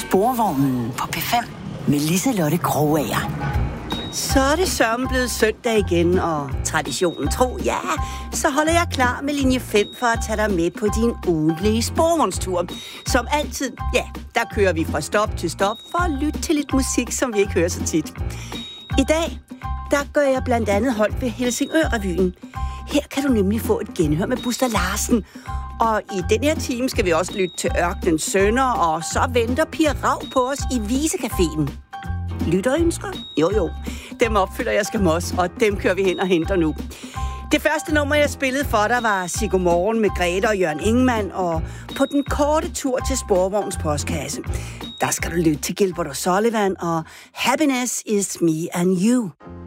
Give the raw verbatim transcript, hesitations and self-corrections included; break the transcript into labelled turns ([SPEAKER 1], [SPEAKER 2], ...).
[SPEAKER 1] Sporvognen på P fem med Liselotte Krogager.
[SPEAKER 2] Så er det sørme blevet søndag igen, og traditionen tro, ja, så holder jeg klar med linje fem for at tage dig med på din ugentlige sporvognstur. Som altid, ja, der kører vi fra stop til stop for at lytte til lidt musik, som vi ikke hører så tit. I dag, der gør jeg blandt andet holdt ved Helsingør-revyen. Her kan du nemlig få et genhør med Buster Larsen. Og i den her time skal vi også lytte til Ørkenens Sønner, og så venter Pia Rav på os i Visecaféen. Lytterønsker? Jo jo, dem opfylder jeg skam også, og dem kører vi hen og henter nu. Det første nummer, jeg spillede for dig, var Sig Godmorgen med Grete og Jørgen Ingemann, og på den korte tur til Sporvogns postkasse, der skal du lytte til Gilbert O'Sullivan og Happiness is Me and You.